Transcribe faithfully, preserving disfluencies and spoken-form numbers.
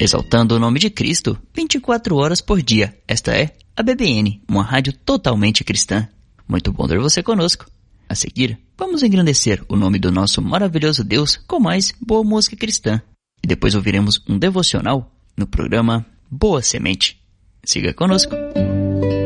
exaltando o nome de Cristo vinte e quatro horas por dia. Esta é a B B N, uma rádio totalmente cristã. Muito bom ter você conosco. A seguir, vamos engrandecer o nome do nosso maravilhoso Deus com mais boa música cristã. E depois ouviremos um devocional no programa Boa Semente. Siga conosco.